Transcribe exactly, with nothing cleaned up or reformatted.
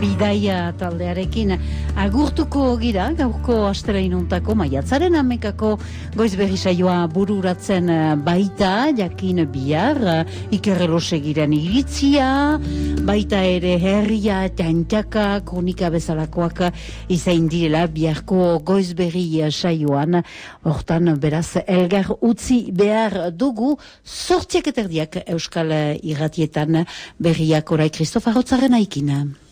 bidaia taldearekin agurtuko gira, gaurko astelehinuntako maiatzaren amekako goizberri saioa bururatzen baita, jakin bihar, ikerrelosegiren iritzia, baita ere herria, tantaka, kronika bezalakoak izain direla biharko goizberri saioan, hortan beraz elgar utzi behar dugu, sortziak eterdiak Euskal Irratietan berriak orai Kristof Arrotzaren aikina.